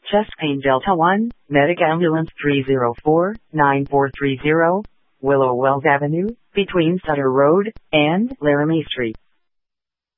Chest pain Delta 1, Medic Ambulance 304-9430, Willow Wells Avenue, between Sutter Road and Laramie Street.